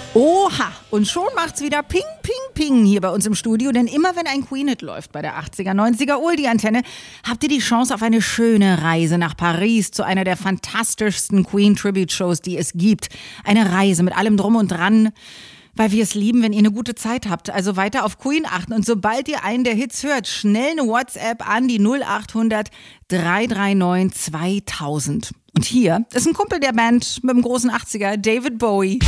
Oha, und schon macht's wieder ping, ping, ping hier bei uns im Studio, denn immer wenn ein Queen-Hit läuft bei der 80er, 90er Oldie-Antenne, habt ihr die Chance auf eine schöne Reise nach Paris zu einer der fantastischsten Queen-Tribute-Shows, die es gibt. Eine Reise mit allem Drum und Dran, weil wir es lieben, wenn ihr eine gute Zeit habt. Also weiter auf Queen achten und sobald ihr einen der Hits hört, schnell eine WhatsApp an die 0800 339 2000. Und hier ist ein Kumpel der Band mit dem großen 80er, David Bowie.